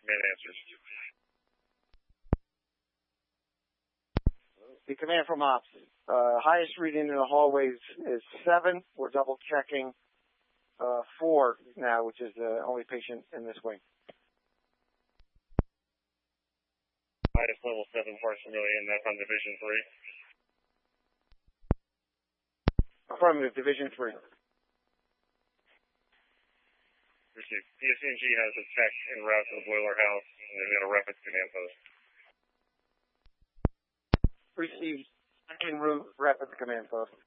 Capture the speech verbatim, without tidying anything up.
command answers. The command from ops. Uh, highest reading in the hallways is seven. We're double checking uh, four now, which is the only patient in this wing. Highest level seven parts per million. That's on Division three. Affirmative, Division three. Received. P S C N G has a tech en route to the boiler house, and they've got a rapid command post. Received. En route, rapid command post.